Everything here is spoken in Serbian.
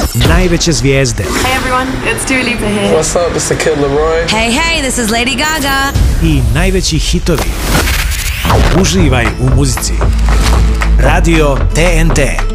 Najveće zvijezde. Hey everyone, it's Dua Lipa here. What's up, it's the Kid Laroi. Hey, this is Lady Gaga. I najveći hitovi. Uživaj u muzici. Radio TNT.